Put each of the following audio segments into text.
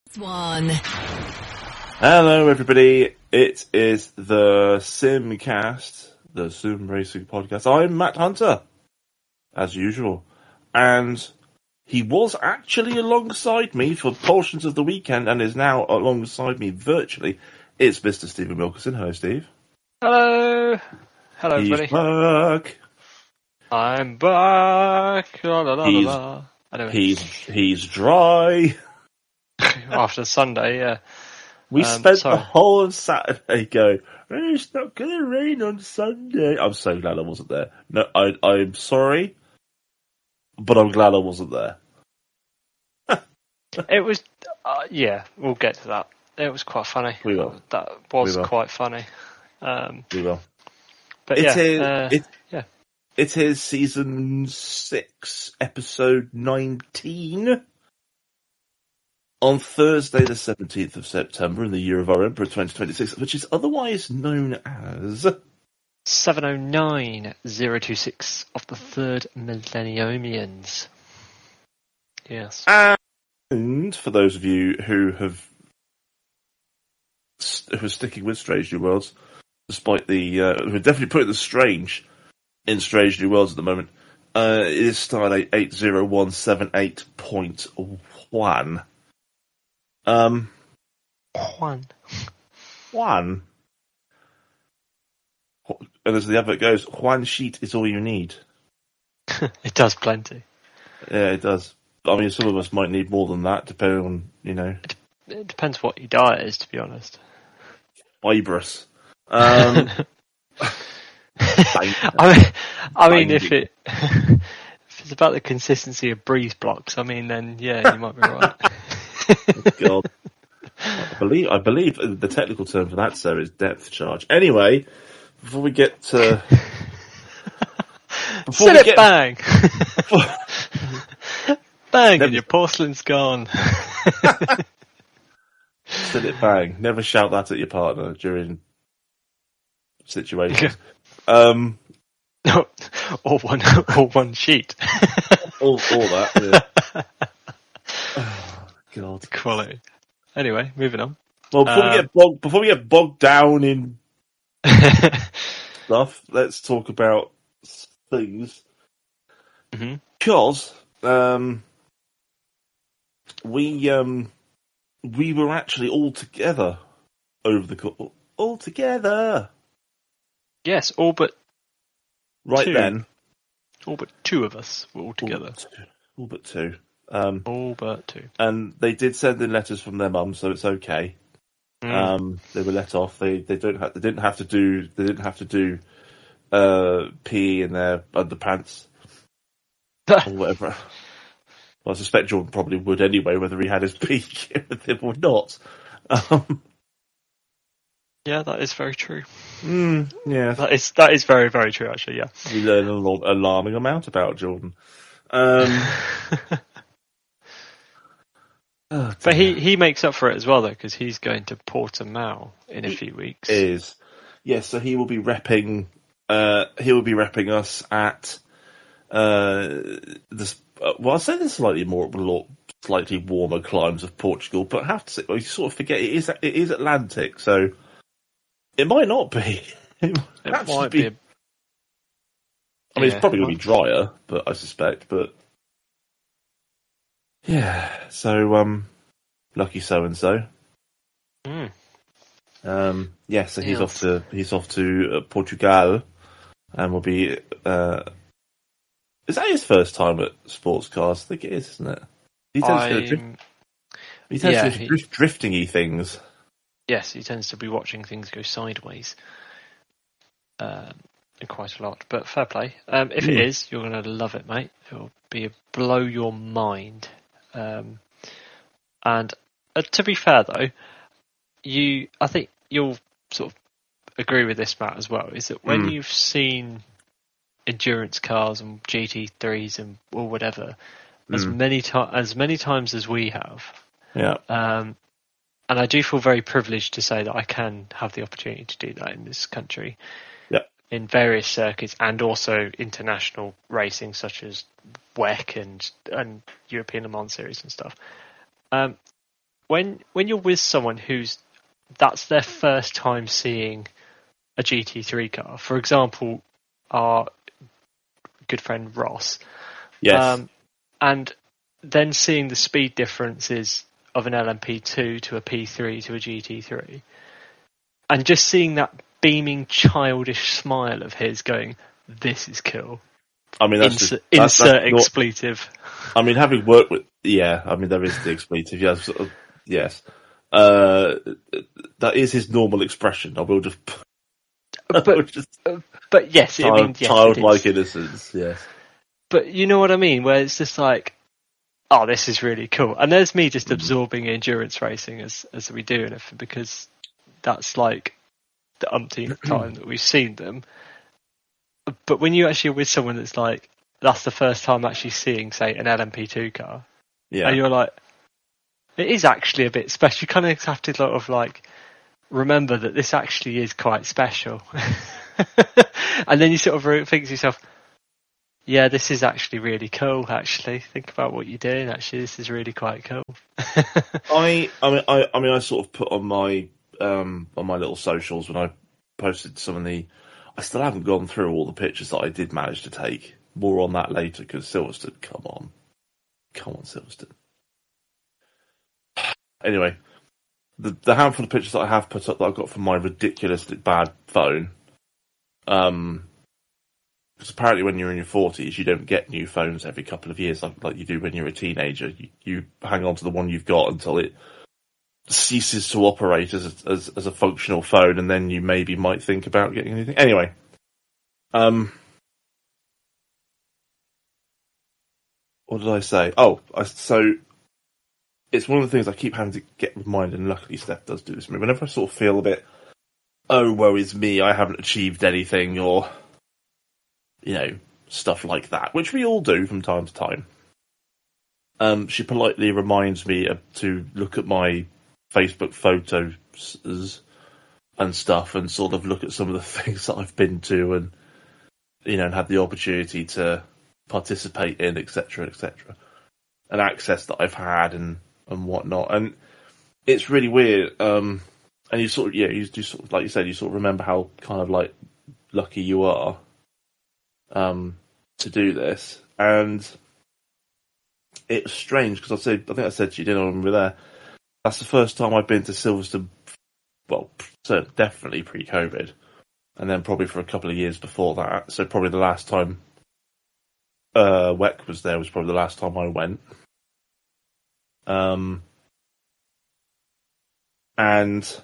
One. Hello, everybody. It is the Simcast, the Sim Racing Podcast. I'm Matt Hunter, as usual, and he was actually alongside me for portions of the weekend and is now alongside me virtually. It's Mr. Stephen Wilkerson. Hello, Steve. Hello. Hello, He's everybody. back. I'm back. La, la, la, He's, la, la. Anyway. he's dry. After Sunday, yeah. We spent the whole of Saturday going, it's not going to rain on Sunday. I'm so glad I wasn't there. No, I'm sorry, but I'm glad I wasn't there. It was, yeah, we'll get to that. It was quite funny. We will. That was quite funny. We will. But It is season 6, episode 19. On Thursday, the 17th of September, in the year of our Emperor 2026, which is otherwise known as 709026 of the third Millenniumians. Yes. And for those of you who are sticking with Strange New Worlds, despite the we're definitely putting the strange in Strange New Worlds at the moment, it is Stardate 80178.1. Juan. And as the advert goes, Juan sheet is all you need. It does plenty. Yeah, it does. I mean, some of us might need more than that, depending on, It depends what your diet is, to be honest. Fibrous. I mean, if it's about the consistency of breeze blocks, I mean, then yeah, you might be right. God. I believe the technical term for that, sir, is depth charge. Anyway, before we get to... Bang! Bang, and your porcelain's gone. Sit it bang. Never shout that at your partner during situations. Or one sheet. all that, yeah. Oh, God. Quality. Anyway, moving on. Well, before we get bogged down in stuff, let's talk about things. Mm-hmm. Because we were actually all together over the all together. Yes, all but right two. Then. All but two of us were all together. All but two. All but two. And they did send in letters from their mum, so it's okay. They were let off. They didn't have to do PE in their underpants or whatever. Well, I suspect Jordan probably would anyway, whether he had his PE with him or not. Yeah, that is very true. Yeah, that is very, very true. Actually, yeah. We learn an alarming amount about Jordan. But he makes up for it as well, though, because he's going to Portimao in a few weeks. Yes, so he will be repping. He will be repping us at this. Well, I'll say the slightly warmer climes of Portugal, but I have to say, you sort of forget it is Atlantic, so it might not be. It might be. I mean, it's probably going to be drier, but I suspect. But yeah, so lucky so and so. Yeah, so he's off to Portugal, and will be. Is that his first time at sports cars? I think it is, isn't it? He tends to do drifting-y things. Yes, he tends to be watching things go sideways quite a lot. But fair play. If it is, you're going to love it, mate. It will blow your mind. And to be fair, though, I think you'll sort of agree with this, Matt, as well, is that when you've seen endurance cars and GT3s and or whatever as many times as we have, and I do feel very privileged to say that I can have the opportunity to do that in this country, in various circuits and also international racing such as WEC and European Le Mans Series and stuff. when you're with someone that's their first time seeing a GT3 car, for example, our good friend Ross, Yes. And then seeing the speed differences of an LMP2 to a P3 to a GT3, and just seeing that beaming childish smile of his going, "This is cool." I mean, insert expletive. I mean, having worked with, I mean, there is the expletive, yes, yes. That is his normal expression. I will just, but yes, childlike innocence, yes. But you know what I mean, where it's just like, oh, this is really cool. And there's me just absorbing endurance racing as we do, and because that's like the umpteenth time that we've seen them. But when you actually are with someone that's like, that's the first time actually seeing, say, an LMP2 car, and you're like, it is actually a bit special. You kind of have to sort of like remember that this actually is quite special. And then you sort of think to yourself, yeah, this is actually really cool. Actually, think about what you're doing. Actually, this is really quite cool. I mean, I sort of put on my little socials when I posted some of the. I still haven't gone through all the pictures that I did manage to take. More on that later, because Silverstone, come on, Silverstone. Anyway, the handful of pictures that I have put up that I got from my ridiculously bad phone. Because apparently when you're in your 40s, you don't get new phones every couple of years like you do when you're a teenager. You hang on to the one you've got until it ceases to operate as a functional phone, and then you maybe might think about getting anything. Anyway, what did I say? So it's one of the things I keep having to get reminded, and luckily Steph does do this to me. Whenever I sort of feel a bit, oh, woe is me, I haven't achieved anything, or stuff like that, which we all do from time to time. She politely reminds me to look at my Facebook photos and stuff, and sort of look at some of the things that I've been to, and and had the opportunity to participate in, etc., and access that I've had and whatnot. And it's really weird. And you sort of you do sort of, like you said, you sort of remember how kind of like lucky you are to do this. And it was strange because I think I said to you, didn't I, when we were there, that's the first time I've been to Silverstone, well, so definitely pre-COVID, and then probably for a couple of years before that. So probably the last time WEC was there was probably the last time I went. And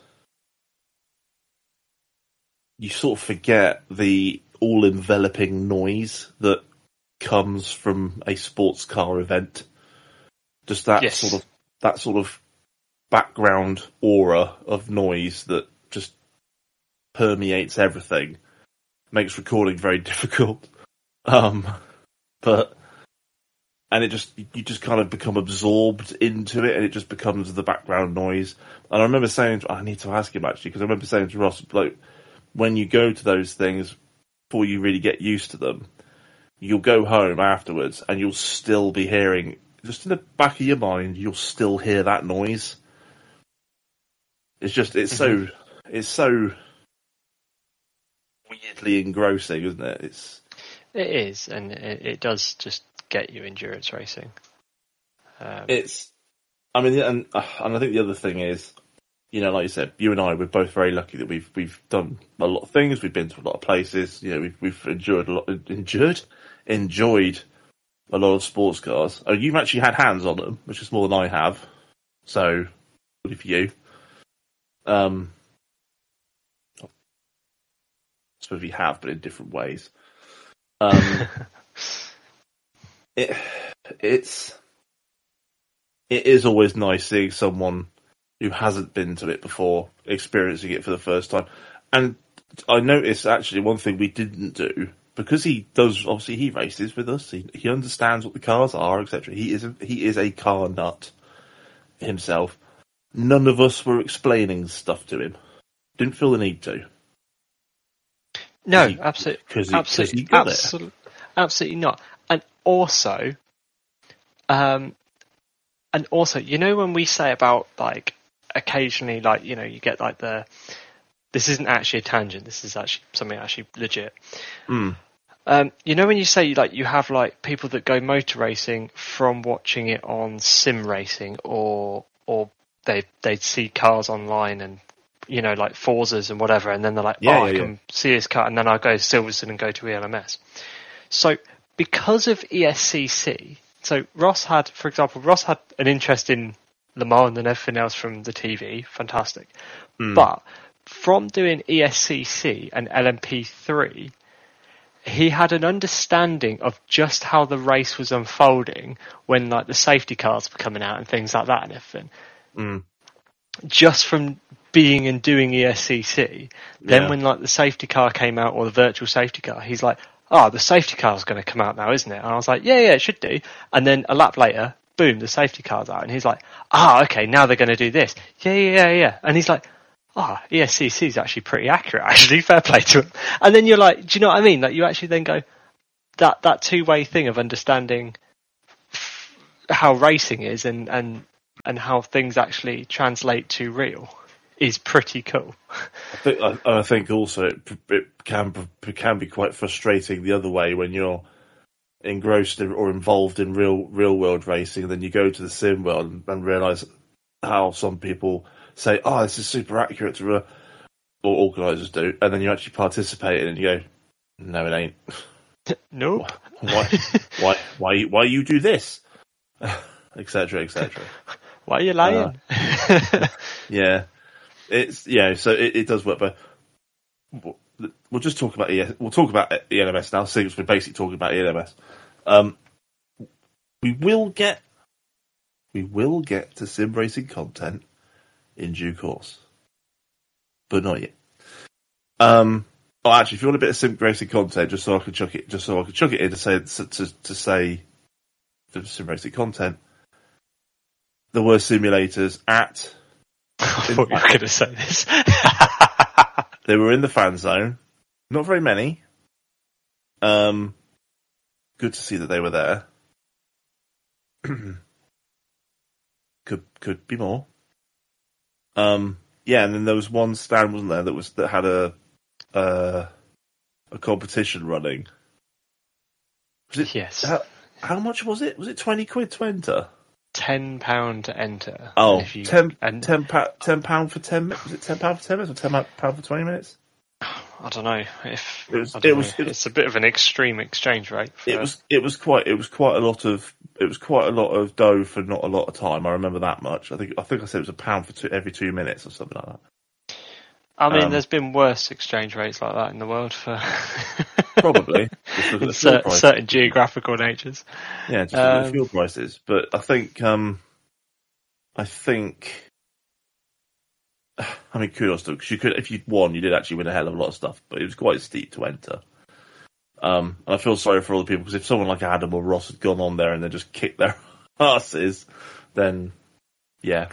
you sort of forget the all-enveloping noise that comes from a sports car event. Just that sort of background aura of noise that just permeates everything, makes recording very difficult. And you just kind of become absorbed into it, and it just becomes the background noise. And I remember saying, I need to ask him actually, because I remember saying to Ross, like, when you go to those things, before you really get used to them, you'll go home afterwards and you'll still be hearing, just in the back of your mind, you'll still hear that noise. It's just, it's so weirdly engrossing, isn't it? It is, and it does just get you endurance racing. And I think the other thing is, like you said, you and I, we're both very lucky that we've done a lot of things. We've been to a lot of places. We've enjoyed a lot of sports cars. Oh, you've actually had hands on them, which is more than I have. So, good for you. I suppose we have, but in different ways. It is always nice seeing someone who hasn't been to it before experiencing it for the first time. And I noticed actually one thing we didn't do, because he races with us, he understands what the cars are, etc. He is a car nut himself. None of us were explaining stuff to him. Didn't feel the need to. No, absolutely, absolutely not. And also, And also, you know, when we say about like occasionally, like, you know, you get like this isn't actually a tangent. This is actually something actually legit. Mm. You know, when you say like you have like people that go motor racing from watching it on sim racing, or they see cars online and, you know, like Forzas and whatever, and then they're like, I can see this car, and then I go to Silverstone and go to ELMS. So because of ESCC, so Ross had an interest in Le Mans and everything else from the TV, fantastic. But from doing ESCC and LMP3, he had an understanding of just how the race was unfolding when like the safety cars were coming out and things like that and everything. Just from being and doing ESCC. Then when like the safety car came out, or the virtual safety car, he's like, the safety car's going to come out now, isn't it? And I was like, yeah, it should do. And then a lap later, boom, the safety car's out. And he's like, okay, now they're going to do this. Yeah. And he's like, ESCC is actually pretty accurate, actually, fair play to him. And then you're like, do you know what I mean? Like, you actually then go, that two-way thing of understanding how racing is and how things actually translate to real is pretty cool. I think also it can be quite frustrating the other way when you're engrossed or involved in real world racing, and then you go to the sim world and realise how some people say, this is super accurate to or organisers do, and then you actually participate in it and you go, no, it ain't. Nope. Why you do this? Etc. Why are you lying? Yeah. So it does work, but we'll just talk about we'll talk about ELMS now, since we're basically talking about ELMS. We will get to sim racing content in due course, but not yet. Actually, if you want a bit of sim racing content, just so I can chuck it in to say for sim racing content, there were simulators at. I thought you were going to say this. They were in the fan zone. Not very many. Good to see that they were there. Could be more. And then there was one stand, wasn't there, that had a competition running. Was it? Yes. How much was it? Was it £20 to enter? £10 to enter. Oh, £10 for 10 minutes? Was it £10 for 10 minutes or £10 for 20 minutes? I don't know. It's a bit of an extreme exchange rate. It was quite a lot of dough for not a lot of time. I remember that much. I think I said it was £1 for every 2 minutes or something like that. I mean, there's been worse exchange rates like that in the world for probably in certain geographical natures. Yeah, just look at the fuel prices. But I think, kudos to, because you could, if you'd won, you did actually win a hell of a lot of stuff. But it was quite steep to enter. And I feel sorry for all the people, because if someone like Adam or Ross had gone on there and they just kicked their asses, then yeah.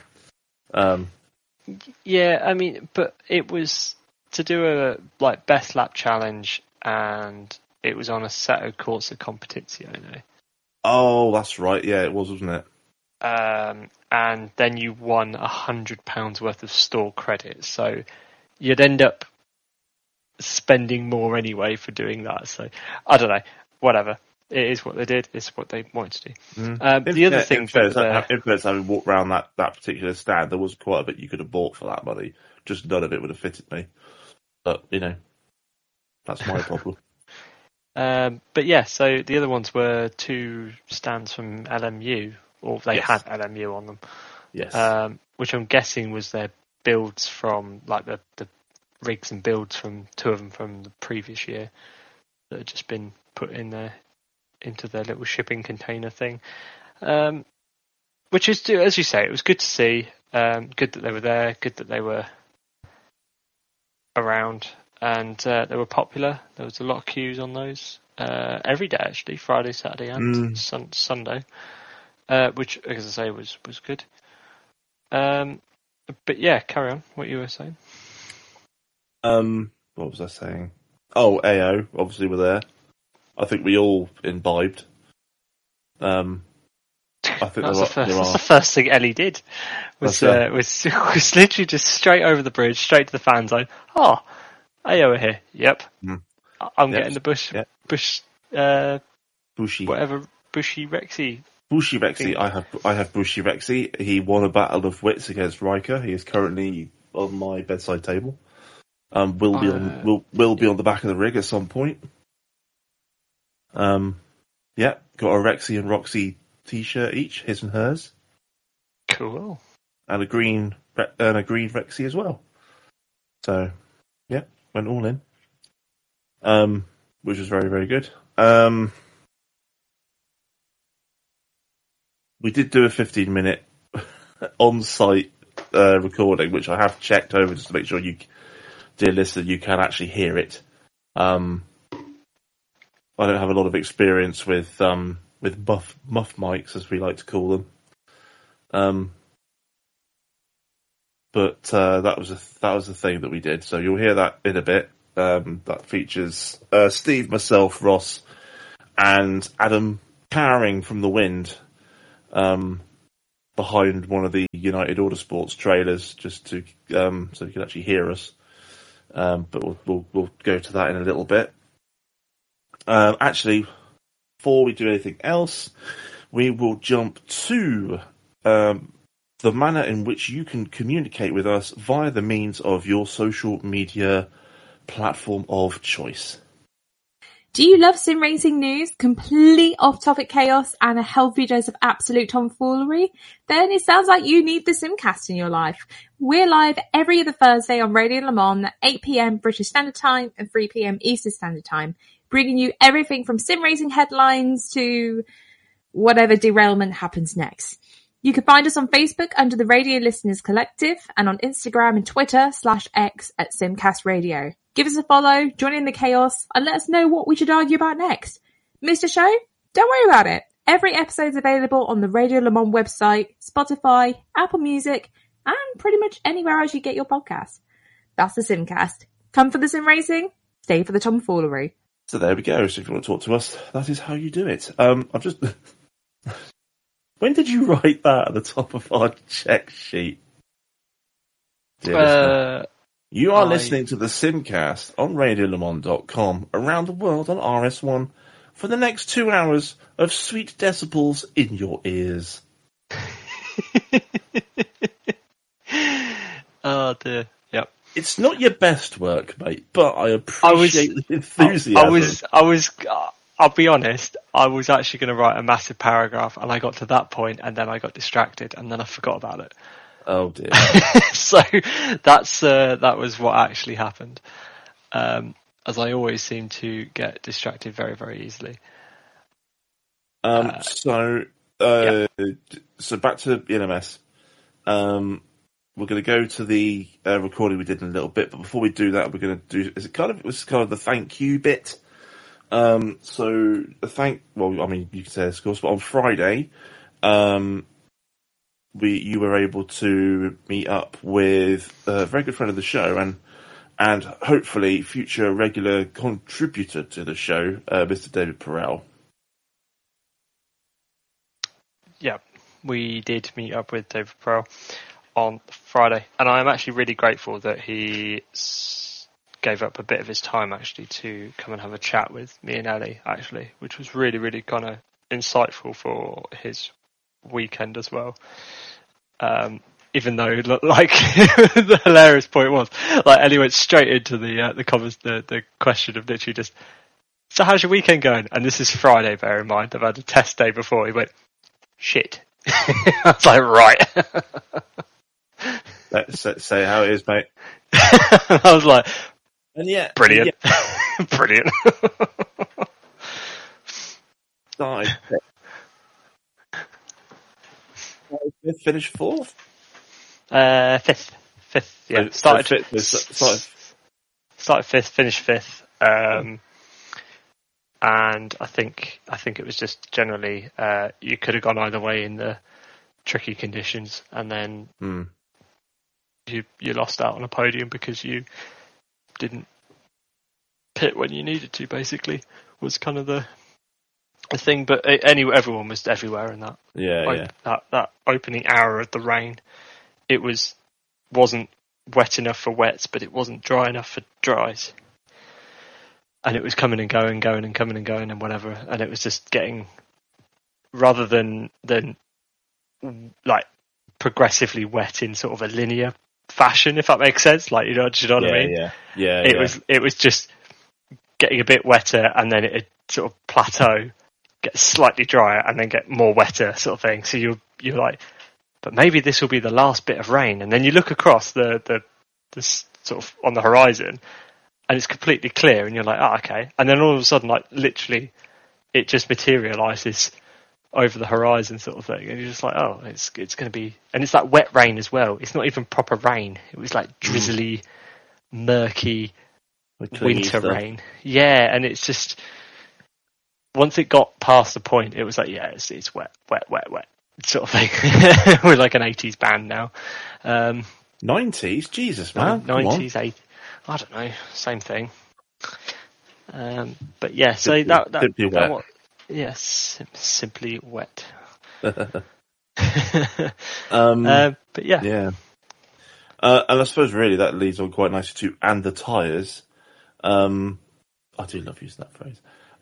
Yeah, I mean, but it was to do a best lap challenge, and it was on a set of course of Competizione. Oh, that's right. Yeah, it was, wasn't it? And then you won £100 worth of store credit, so you'd end up spending more anyway for doing that. So I don't know. Whatever. It is what they did. It's what they wanted to do. The other thing, in fairness, having walked around that particular stand, there was quite a bit you could have bought for that money. Just none of it would have fitted me. But that's my problem. But yeah, so the other ones were 2 stands from LMU, or they had LMU on them. Yes. Which I'm guessing was their builds from, like the rigs and builds from 2 of them from the previous year that had just been put in there into their little shipping container thing. Which is, as you say, it was good to see. Good that they were there. Good that they were around, and they were popular. There was a lot of queues on those every day, actually, Friday, Saturday, and Sunday, which, as I say, was good. But yeah, carry on. What you were saying? What was I saying? Oh, AO obviously were there. I think we all imbibed. I think That's there the are. first thing Ellie did. Was literally just straight over the bridge, straight to the fan zone. Oh, hey over here. Yep. I'm Yep. getting the bush, Yep. Bushi. whatever, Bushy Rexy. Bushi Rexy. I have Bushi Rexy. He won a battle of wits against Riker. He is currently on my bedside table. Will be on the back of the rig at some point. Yeah, got a Rexy and Roxy t-shirt each, his and hers, Cool. and a green Rexy as well. So, yeah, went all in. Which was very, very good. We did do a 15-minute on-site recording, which I have checked over just to make sure you, dear listener, you can actually hear it. I don't have a lot of experience with muff mics, as we like to call them. But that was the thing that we did. So you'll hear that in a bit. That features Steve, myself, Ross, and Adam cowering from the wind behind one of the United Autosports trailers, just to so you can actually hear us. But we'll go to that in a little bit. Actually, before we do anything else, we will jump to the manner in which you can communicate with us via the means of your social media platform of choice. Do you love sim racing news, complete off-topic chaos, and a healthy dose of absolute tomfoolery? Then it sounds like you need the Simcast in your life. We're live every other Thursday on Radio Le Mans at 8 p.m. British Standard Time and 3 p.m. Eastern Standard Time, bringing you everything from sim racing headlines to whatever derailment happens next. You can find us on Facebook under the Radio Listeners Collective and on Instagram and Twitter /X at Simcast Radio. Give us a follow, join in the chaos, and let us know what we should argue about next. Missed a show? Don't worry about it. Every episode is available on the Radio Le Mans website, Spotify, Apple Music, and pretty much anywhere else you get your podcasts. That's the Simcast. Come for the sim racing, stay for the tomfoolery. So there we go. So if you want to talk to us, that is how you do it. I've just... When did you write that at the top of our check sheet? You are listening to the Simcast on RadioLeMans.com around the world on RS1 for the next 2 hours of sweet decibels in your ears. Oh dear. Yep. It's not your best work, mate, but I appreciate the enthusiasm. I'll be honest, I was actually going to write a massive paragraph, and I got to that point, and then I got distracted, and then I forgot about it. Oh dear. So that was what actually happened. As I always seem to get distracted very, very easily. So back to NMS. We're going to go to the recording we did in a little bit, but before we do that, we're going to do. It was kind of the thank you bit. You can say this, of course, but on Friday, you were able to meet up with a very good friend of the show and hopefully future regular contributor to the show, Mr. David Perel. Yeah, we did meet up with David Perel on Friday, and I'm actually really grateful that he gave up a bit of his time actually to come and have a chat with me and Ellie, actually, which was really, really kind of insightful for his weekend as well. Even though, like, the hilarious point was, like, Ellie went straight into the comments, the question of literally just, so how's your weekend going? And this is Friday, bear in mind. I've had a test day before. He went, shit. I was like, right. Let's say how it is, mate. I was like, and yeah, brilliant. Brilliant. Started fifth, finished fourth? Fifth, yeah. Started fifth, finished fifth. And I think it was just generally, you could have gone either way in the tricky conditions, and then you lost out on a podium because you didn't pit when you needed to, basically, was kind of the a thing. But anyway, everyone was everywhere in that. Yeah. That opening hour of the rain, it wasn't wet enough for wets, but it wasn't dry enough for dries. And it was coming and going and coming and going and whatever. And it was just getting, rather than like progressively wet in sort of a linear fashion, if that makes sense. Like, do you know what I mean? Yeah. It was just getting a bit wetter, and then it sort of plateau, get slightly drier, and then get more wetter, sort of thing. So you're like, but maybe this will be the last bit of rain, and then you look across the sort of on the horizon, and it's completely clear, and you're like, oh, okay. And then all of a sudden, like, literally, it just materialises over the horizon, sort of thing, and you're just like, oh, it's going to be, and it's like wet rain as well. It's not even proper rain. It was like drizzly, murky winter rain. Yeah, and it's just, once it got past the point, it was like, yeah, it's wet, sort of thing. We're like an 80s band now. 90s? Jesus, man. 90s, 80s. I don't know, same thing. But yeah, so simply wet. Yes, simply wet. But yeah. Yeah. And I suppose really that leads on quite nicely to and the tyres. I do love using that phrase.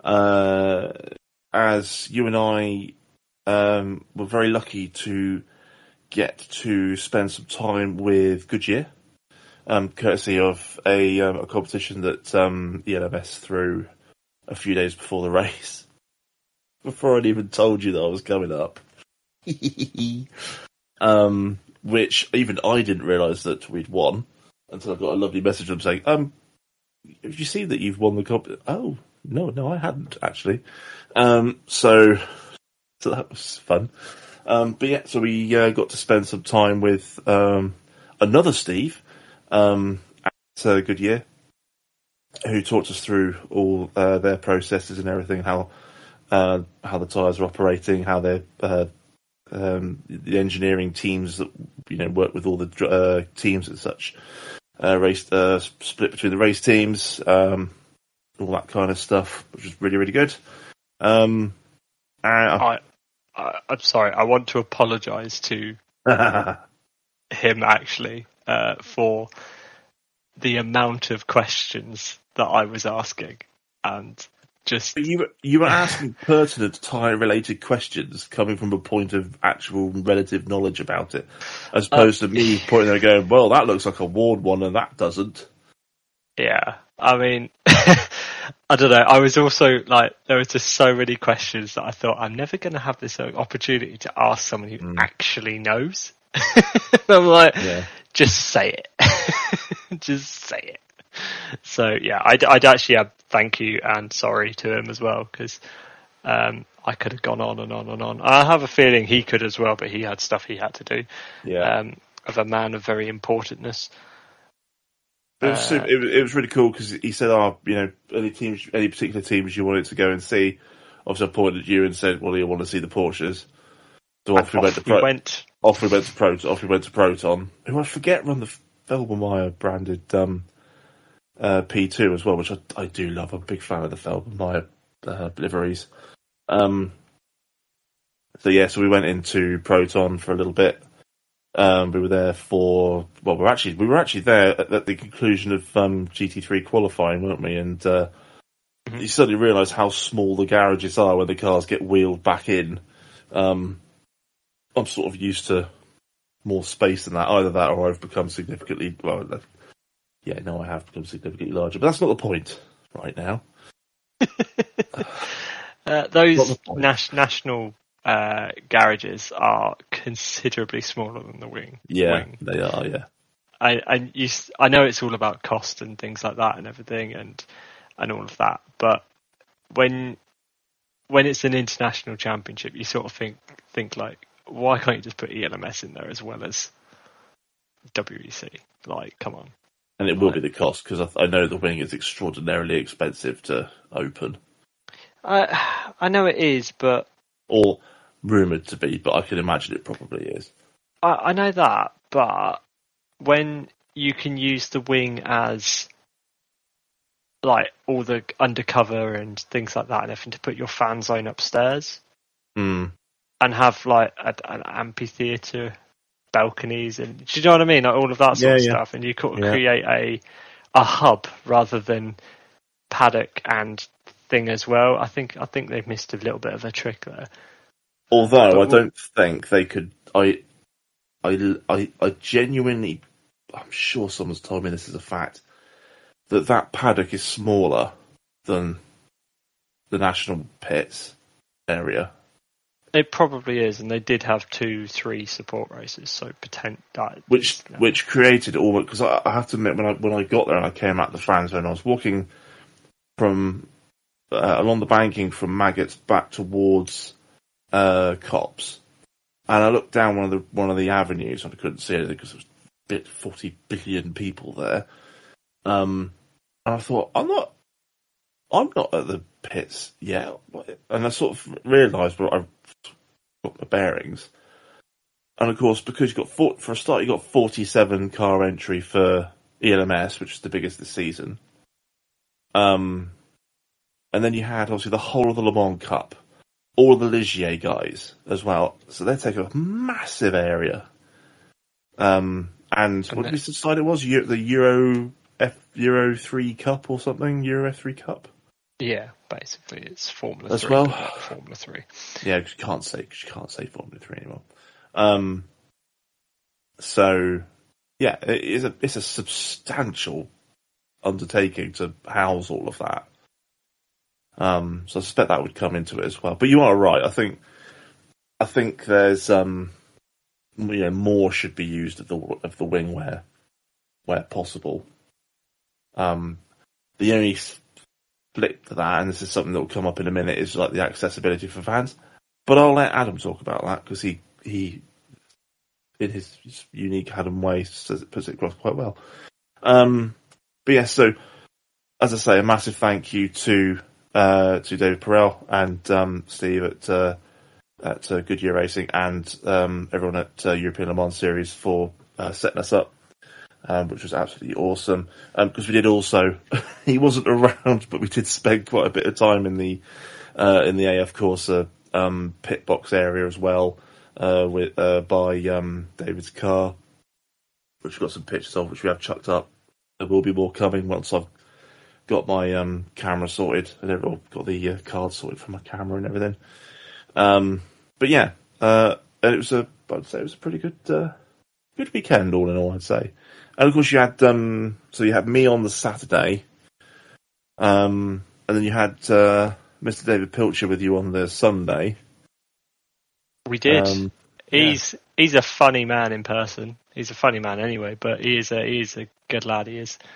As you and I were very lucky to get to spend some time with Goodyear, courtesy of a competition that the LMS threw a few days before the race. Before I'd even told you that I was coming up. Which even I didn't realise that we'd won until I got a lovely message from saying, have you seen that you've won the competition? Oh, no, I hadn't, actually. So that was fun. But yeah, so we got to spend some time with another Steve at Goodyear, who talked us through all their processes and everything, how the tyres are operating, how they're the engineering teams that work with all the teams and such, split between the race teams, all that kind of stuff, which was really, really good. I'm sorry, I want to apologise to him actually for the amount of questions that I was asking, and just you were asking pertinent tyre-related questions coming from a point of actual relative knowledge about it, as opposed to me pointing there and going, well, that looks like a worn one and that doesn't. Yeah, I mean, I don't know. I was also like, there was just so many questions that I thought, I'm never going to have this opportunity to ask someone who actually knows. I'm like, just say it. Just say it. So yeah, I'd actually add thank you and sorry to him as well, because I could have gone on and on and on. I have a feeling he could as well, but he had stuff he had to do. Yeah. Of a man of very importantness. It was really cool because he said, any particular teams you wanted to go and see. Obviously, I pointed at you and said, well, you want to see the Porsches. So off we went to Proton, who I forget run the Felbermeyer branded P2 as well, which I do love. I'm a big fan of the Felbermeyer liveries. So we went into Proton for a little bit. We were there we were actually there at the conclusion of GT3 qualifying, weren't we? And you suddenly realise how small the garages are when the cars get wheeled back in. I'm sort of used to more space than that. Either that or I've become significantly... I have become significantly larger. But that's not the point right now. Those national garages are considerably smaller than the wing. Yeah, they are, yeah. I know it's all about cost and things like that and everything and all of that, but when it's an international championship, you sort of think like, why can't you just put ELMS in there as well as WEC? Like, come on. And it will be the cost, because I know the wing is extraordinarily expensive to open. I know it is, but... Or rumoured to be, but I can imagine it probably is. I know that, but when you can use the wing as like all the undercover and things like that, and having to put your fan zone upstairs and have like an amphitheatre, balconies, and do you know what I mean? Like all of that sort of stuff, and you could create a hub rather than paddock and thing as well. I think they've missed a little bit of a trick there. Although I don't think they could. I genuinely, I'm sure someone's told me this is a fact, that paddock is smaller than the national pits area. It probably is, and they did have 2-3 support races, so which created all. Because I have to admit, when I got there and I came out the fan zone, I was walking from along the banking from Maggots back towards Copse, and I looked down one of the avenues and I couldn't see anything because there was 40 billion people there. And I thought, I'm not at the pits yet. And I sort of realised, but I've got my bearings. And of course, because you got for a start, you got 47 car entry for ELMS, which is the biggest this season. And then you had obviously the whole of the Le Mans Cup, all of the Ligier guys as well. So they're taking a massive area. And what did we decide it was? The Euro 3 Cup or something? Euro F3 Cup? Yeah, basically it's Formula 3. As well? Formula 3. Yeah, because you can't say Formula 3 anymore. So, yeah, it's a substantial undertaking to house all of that. So I suspect that would come into it as well. But you are right. I think there's more should be used of the wing where possible. The only flip to that, and this is something that will come up in a minute, is like the accessibility for fans. But I'll let Adam talk about that because he in his unique Adam way puts it across quite well. But yeah, so as I say, a massive thank you to David Perel and Steve at Goodyear Racing and everyone at European Le Mans Series for setting us up, which was absolutely awesome. Because we did also, he wasn't around, but we did spend quite a bit of time in the AF Corsa pit box area as well, by David's car, which we've got some pictures of, which we have chucked up. There will be more coming once I've got my camera sorted and everyone got the card sorted for my camera and everything. But yeah, and I'd say it was a pretty good weekend all in all, I'd say. And of course you had so you had me on the Saturday, and then you had Mr. David Pilcher with you on the Sunday. We did. He's a funny man in person. He's a funny man anyway, but he is a good lad. He is.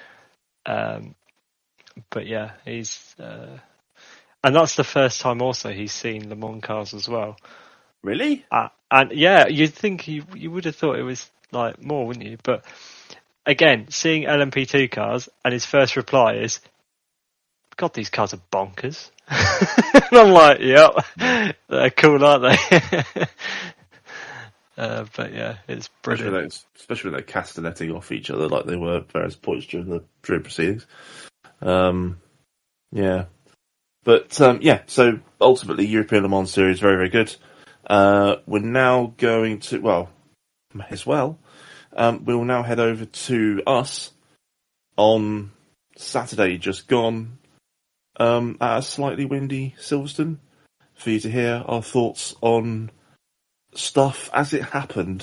But yeah, he's and that's the first time also he's seen Le Mans cars as well. Really? And yeah, you'd think you would have thought it was like more, wouldn't you? But again, seeing LMP2 cars, and his first reply is, "God, these cars are bonkers." And I'm like, "Yep, they're cool, aren't they?" But yeah, it's brilliant. Especially when they're castanetting off each other like they were at various points during the proceedings. Yeah. But yeah, so ultimately European Le Mans Series, very, very good. We're now going to, well, may as well, we'll now head over to us on Saturday just gone, at a slightly windy Silverstone, for you to hear our thoughts on stuff as it happened.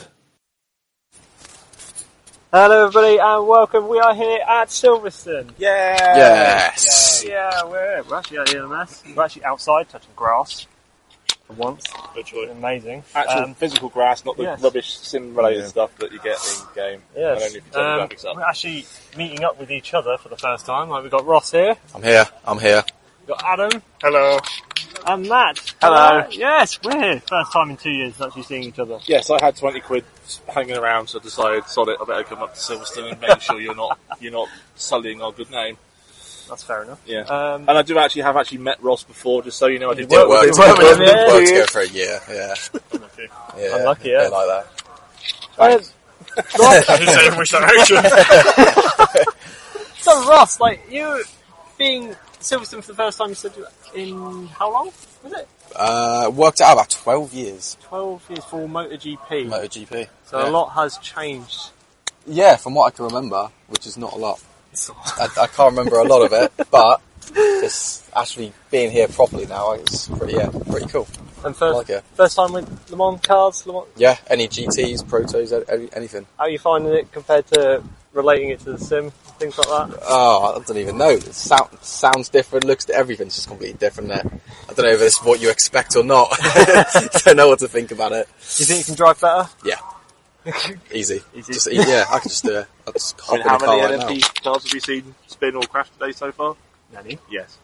Hello everybody and welcome. We are here at Silverstone. Yes. Yeah, we're actually at ELMS. We're actually outside touching grass for once. Literally. Amazing. Actual physical grass, not the rubbish sim-related stuff that you get in game. Yes. Only if you turn the graphics up. We're actually meeting up with each other for the first time. Like, we've got Ross here. I'm here. We've got Adam. Hello. And Matt. Hello. Yes, we're here. First time in 2 years actually seeing each other. Yes, I had 20 quid hanging around, so I decided, sod it, I better come up to Silverstone and make sure you're not sullying our good name. That's fair enough. Yeah. And I have actually met Ross before, just so you know. I did work with him. Worked together for a year, yeah. Yeah. Unlucky, yeah. Like that. Ross, I didn't say it in which direction. so Ross, like, you being Silverstone for the first time, you said, in how long was it? Worked it out about 12 years. 12 years for MotoGP. MotoGP. So a lot has changed. Yeah, from what I can remember, which is not a lot. I can't remember a lot of it, but just actually being here properly now, it's pretty cool. And first time with Le Mans cars? Yeah, any GTs, Protos, anything. How are you finding it compared to relating it to the sim, things like that? Oh, I don't even know. It sounds different, looks, everything's just completely different there. I don't know if it's what you expect or not. I don't know what to think about it. Do you think you can drive better? Yeah. Easy. Yeah, I can just do it. I'll just hop in the how car many right LMP now. cars have you seen spin or crash today so far? Many. Yes.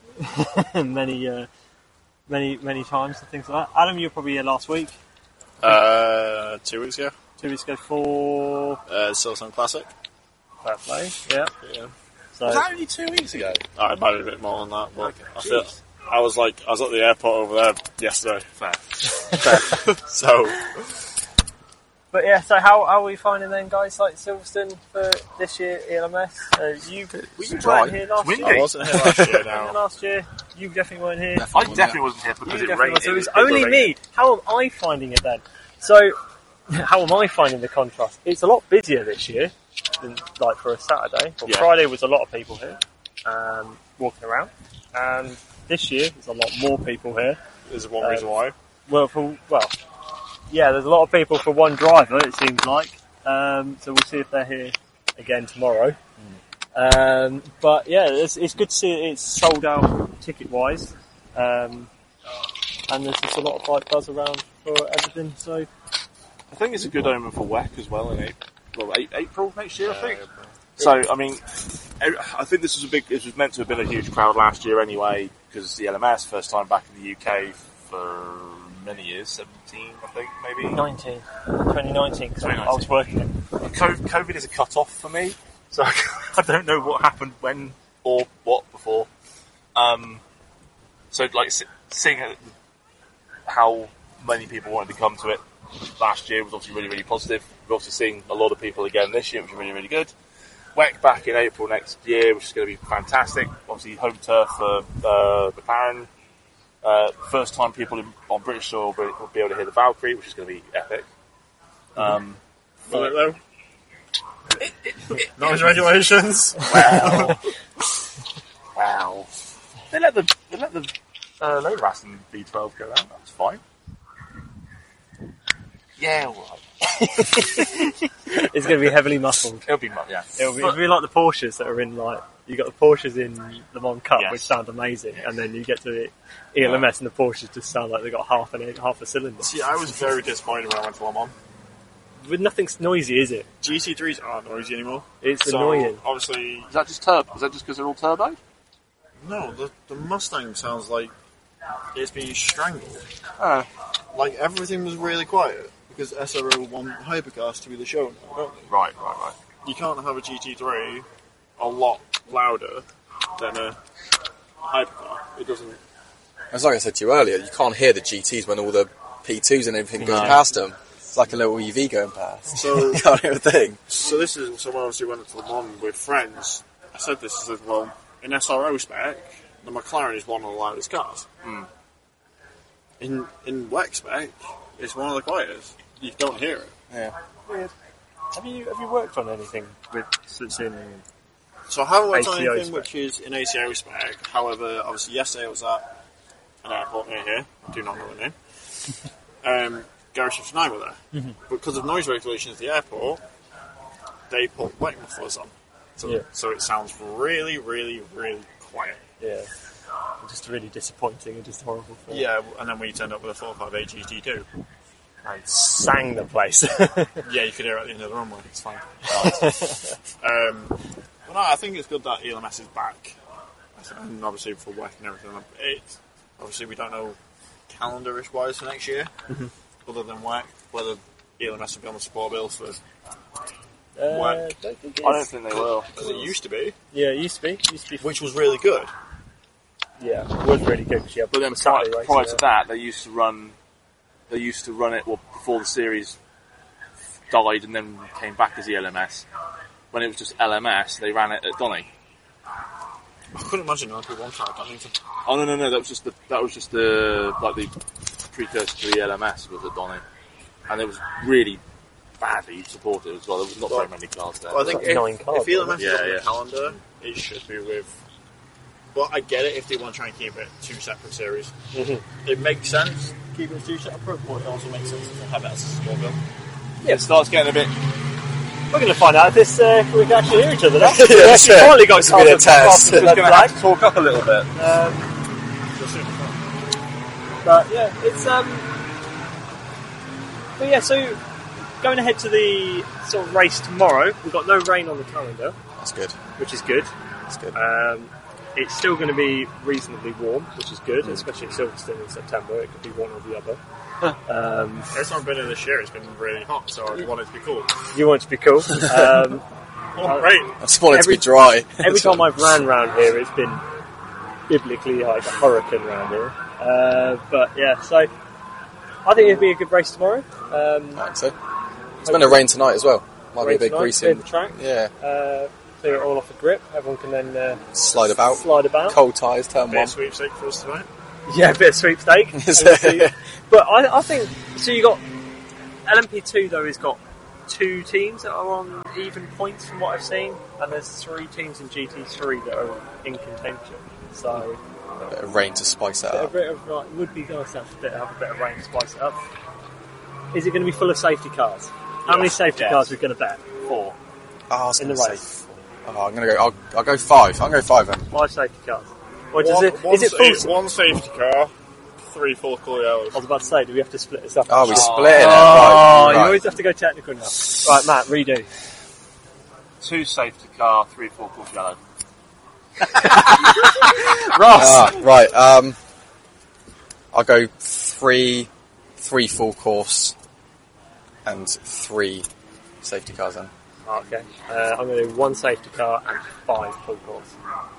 many times and things like that. Adam, you were probably here last week. 2 weeks ago. 2 weeks ago for Silverstone Classic. Fair Play. Yeah. So Was that only 2 weeks ago? I might have a bit more than that, but I was at the airport over there yesterday. Fair. So, but yeah, so how are we finding then, guys, like Silverstone for this year ELMS? You weren't here last year. I wasn't here last year now. Last year, you definitely weren't here. I definitely wasn't here because it rained. So it was only me. How am I finding it then? So, how am I finding the contrast? It's a lot busier this year than like for a Saturday. Well, Yeah. Friday was a lot of people here, walking around, and this year there's a lot more people here. There's one reason why. Yeah, there's a lot of people for one driver, it seems like. So we'll see if they're here again tomorrow. But yeah, it's good to see it's sold out ticket-wise. And there's just a lot of bike buzz around for everything. So I think it's a good omen for WEC as well in April next year, I think. So, I mean, I think this was meant to have been a huge crowd last year anyway, because the LMS, first time back in the UK for many years, 17, I think, maybe? 2019, because I was working it. COVID is a cut-off for me, so I don't know what happened when or what before. So, like, seeing how many people wanted to come to it last year was obviously really, really positive. We're also seeing a lot of people again this year, which is really, really good. WEC back in April next year, which is going to be fantastic. Obviously, home turf for McLaren. First time people on British soil will be able to hear the Valkyrie, which is going to be epic. Will it though? Noise regulations. Wow. They let the load ras in V12 go out. That's fine. Yeah, all right. It's going to be heavily muffled. It'll be yeah. It'll be like the Porsches that are in, like, you got the Porsches in Le Mans Cup, Yes. which sound amazing, and then you get to the ELMS and the Porsches just sound like they got half a cylinder. See, I was very disappointed when I went to Le Mans. But nothing's noisy, is it? GT3s aren't noisy anymore. It's So, annoying. obviously, Is that just turbo? Is that just because they're all turbo? no, the Mustang sounds like it's being strangled. Oh. Like, everything was really quiet, because SRO want Hypercars to be the show now, don't they? Right. You can't have a GT3 a lot louder than a Hypercar. It doesn't... As like I said to you earlier, you can't hear the GTs when all the P2s and everything goes past them. It's like a little EV going past. So- you can't hear a thing. So when I obviously went to Le Mans with friends, I said this, I said, well, in SRO spec, the McLaren is one of the loudest cars. In WEC spec, it's one of the quietest. You don't hear it. Yeah. Weird. Have you worked on anything since in? So I haven't worked on ACO anything spec. which is in ACO spec. However, obviously yesterday I was at an airport near here. I do not know the name. Garage 59 were there. But because of noise regulations at the airport, they put WEC mufflers on. So it sounds really, really, really quiet. Yeah. Just really disappointing and just horrible. Thing. Yeah, and then we turned up with a 458 GT2. And sang the place. Yeah, you could hear it at the end of the runway. It's fine. But no, I think it's good that ELMS is back. And obviously for WEC and everything. Obviously we don't know calendar-ish wise for next year. Other than WEC, whether ELMS will be on the support bill for WEC. I don't think it I don't is. think they will. Because it used to be. Yeah, it used to be. Which was really good. Yeah, it was really good. Yeah, But then prior to that, they used to run it before the series died and then came back as ELMS. When it was just LMS, they ran it at Donny. I couldn't imagine LMP1 car at Donington. Oh no, that was just the precursor to the LMS was at Donny, and it was really badly supported as well. There was not very many cars there. Well, I think Like 9 cars, if ELMS is yeah, on yeah. the calendar, it should be with. Well, I get it if they want to try and keep it 2 separate series. Mm-hmm. It makes sense keep it 2 separate, but it also makes sense to have it as a small bill. It starts getting a bit. We're going to find out if we can actually hear each other now. Yeah, We actually sure. finally got It's gonna be a test. the Just going to have to talk up a little bit. But yeah, it's But yeah, so going ahead to the sort of race tomorrow, we've got no rain on the calendar, That's good. which is good. That's good. It's still going to be reasonably warm, which is good, especially at Silverstone in September. It could be one or the other. It's not been in this year, it's been really hot, so I want it to be cool. You want it to be cool. Rain. I just want it to be dry. Every time I've ran round here, it's been biblically like a hurricane round here. But yeah, so I think it'll be a good race tomorrow. I think so. It's going to rain tonight as well. Might be a bit greasy. Clear the track. Yeah. Clear it all off the grip. Everyone can then Slide about. Slide about. Cold tyres, turn Bit one. of sweepstake for us tonight. Yeah, a bit of sweepstake. But I think so. You got LMP2 though. Has got 2 teams that are on even points from what I've seen, and there's 3 teams in GT3 that are in contention. So A bit of rain to spice it a up. bit of like, would be nice to have a bit of rain to spice it up. Is it going to be full of safety cars? How many safety cars are we going to bet? 4 Oh, I was in the gonna race. say 4. Oh, I'm going to go. I'll go 5. I'll go 5 then. 5 safety cars. Or is it full? One safety car, 3 full cooler yellows. I was about to say, do we have to split this up? Oh, we split it. Oh, Right. you always have to go technical now. Right, Matt, redo. 2 safety car, 3 full course yellow. Ross! Right. I'll go 3 full course and 3 safety cars then. Okay. I'm going to do 1 safety car and 5 full course.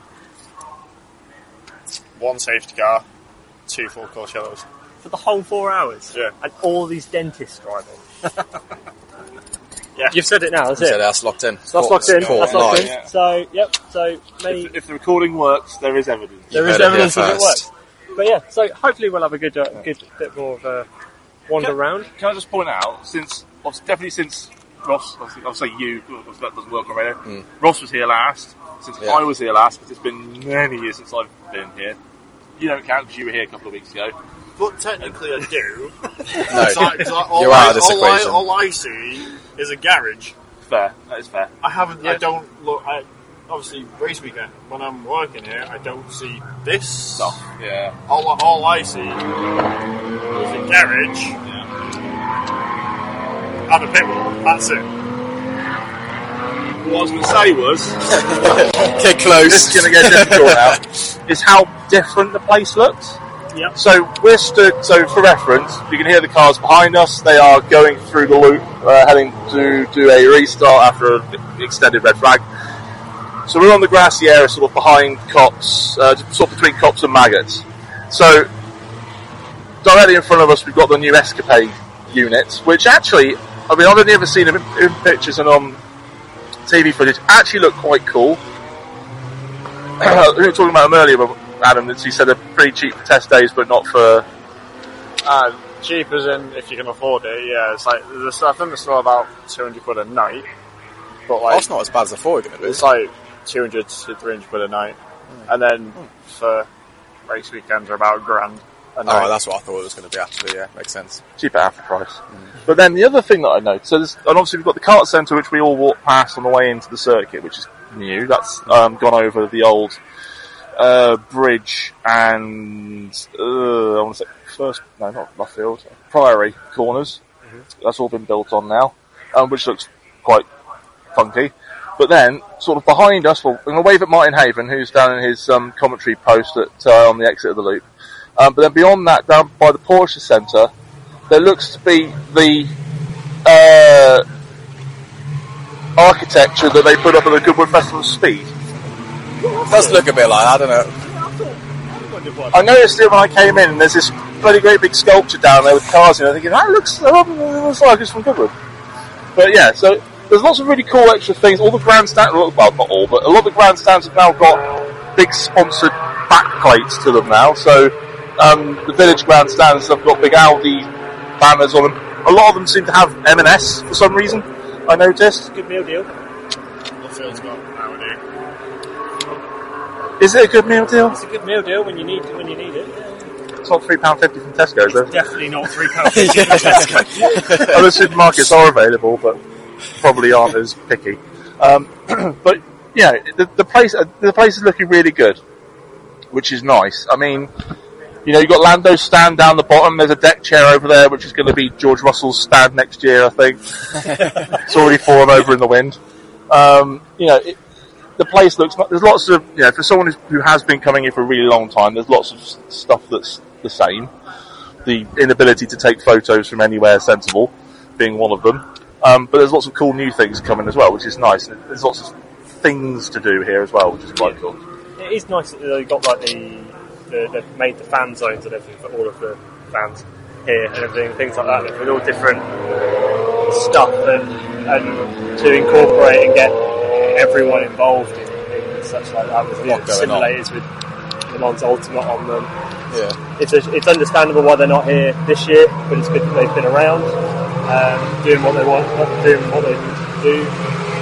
1 safety car, 2 full course yellows. For the whole 4 hours? Yeah. And all these dentists driving? Yeah. You've said it now, that's So it. that's locked in. That's locked in. Court That's locked in. live. Yeah. So, yep. So, maybe If the recording works, there is evidence. there is heard it here evidence that it first. works. But yeah, so hopefully we'll have a good bit more of a wander around. Can I just point out, definitely since Ross, I'll say you, because that doesn't work on radio. Ross was here last, since Yeah. I was here last, but it's been many years since I've been here. You don't count because you were here a couple of weeks ago. But technically I do. No, all you're out of this equation. all I see is a garage. Fair, that is fair. I don't look, obviously race weekend, when I'm working here, I don't see this stuff. Yeah. All I see is a garage and a pit wall. That's it. What I was going to say was, Get close. this is going to get difficult now, is how different the place looks. Yep. So we're stood, so for reference, you can hear the cars behind us. They are going through the loop, heading to do a restart after an extended red flag. So we're on the grassy area, sort of behind Cops, sort of between Cops and Maggots. So directly in front of us, we've got the new Escapade units, which actually, I mean, I've only ever seen them in pictures and on TV footage. Actually look quite cool. We were talking about them earlier, but Adam, he said they're pretty cheap for test days, but not for. Cheap as in if you can afford it, yeah. It's like, I think it's still about £200 a night. But like, That's not as bad as I thought it was going to be. it's like 200 to 300 quid a night. And then for race weekends are about £1,000 a night. Oh, that's what I thought it was going to be actually, yeah. Makes sense. Cheap at half the price. But then the other thing that I noticed, and obviously we've got the kart centre, which we all walk past on the way into the circuit, which is new. That's gone over the old bridge and I want to say not Luffield, Priory corners. That's all been built on now, which looks quite funky. But then, sort of behind us, I'm going to wave at Martin Haven, who's down in his commentary post on the exit of the loop. But then beyond that, down by the Porsche Centre, there looks to be the architecture that they put up at the Goodwood Festival of Speed. It does look a bit like that, doesn't it? I noticed it when I came in, and there's this bloody great big sculpture down there with cars in it. I'm thinking, that looks like it's from Goodwood. But yeah, so there's lots of really cool extra things. All the grandstands, well, not all, but a lot of the grandstands have now got big sponsored backplates to them now. So the Village grandstands have got big Audi banners on them. A lot of them seem to have M&S for some reason, I noticed. Good meal deal. Phil's got Audi. Is it a good meal deal? It's a good meal deal when you need it. It's not £3.50 from Tesco's, though. It's definitely not £3.50 from Tesco. Other supermarkets are available, but probably aren't as picky. But yeah, the place is looking really good, which is nice. I mean, you've got Lando's stand down the bottom. There's a deck chair over there, which is going to be George Russell's stand next year, I think. It's already fallen over in the wind. The place looks. There's lots of for someone who has been coming here for a really long time. There's lots of stuff that's the same. The inability to take photos from anywhere sensible being one of them. But there's lots of cool new things coming as well, which is nice. There's lots of things to do here as well, which is quite cool. It is nice that they've got like they've made the fan zones and everything for all of the fans here and everything, things like that, with all different stuff and to incorporate and get everyone involved in such like that with the simulators with Le Mans Ultimate on them. Yeah. It's understandable why they're not here this year, but it's good that they've been around, doing what they want, doing what they need to do.